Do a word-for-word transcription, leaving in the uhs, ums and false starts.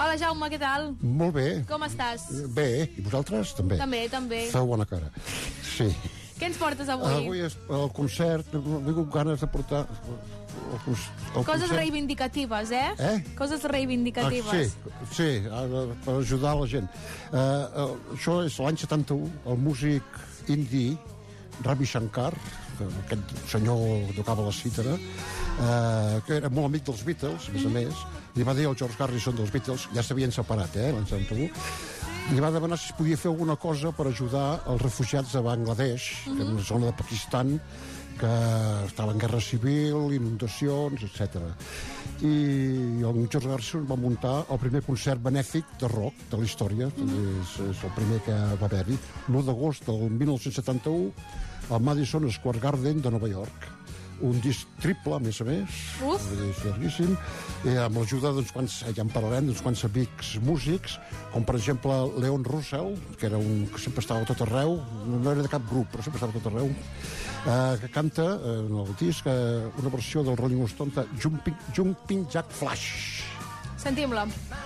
Hola, Jaume, què tal? Molt bé. Com estàs? Bé, i vosaltres també? També, també. Feu bona cara. Sí. Què ens portes avui? Avui és el concert, he tingut ganes de portar... El, el Coses concert. reivindicatives, eh? Eh? Coses reivindicatives. Ah, sí, sí, per ajudar la gent. Uh, uh, això és l'any setanta-u, el músic indi Ravi Shankar, aquest senyor que tocava la cítara, uh, que era molt amic dels Beatles, a més a més, li va dir al George Harrison dels Beatles, ja s'havien separat, eh, l'any setanta-u, li va demanar si es podia fer alguna cosa per ajudar els refugiats de Bangladesh, que és una zona de Pakistan que estava en guerra civil, inundacions, etcètera. I el George Harrison va muntar el primer concert benèfic de rock de la història, és, és el primer que va haver-hi, l'u d'agost del dinou setanta-u al Madison Square Garden de Nova York. Un disc triple, a més a més, Uf. un disc llarguíssim, i amb l'ajuda d'uns quants, ja en parlarem, d'uns quants amics músics, com per exemple Leon Russell, que era un que sempre estava a tot arreu, no era de cap grup, però sempre estava a tot arreu, eh, que canta eh, en el disc eh, una versió del Rolling Stones de Jumping, Jumping Jack Flash. Sentim-la.